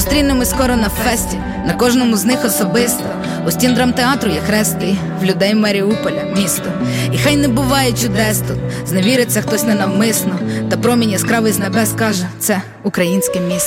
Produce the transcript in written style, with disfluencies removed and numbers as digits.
Зустрінемось скоро на фесті, на кожному з них особисто. У стін драмтеатру є хрест твій, в людей Маріуполя місто. І хай не буває чудес тут, зневіриться хтось ненавмисно, та промінь яскравий з небес каже: це українське місто.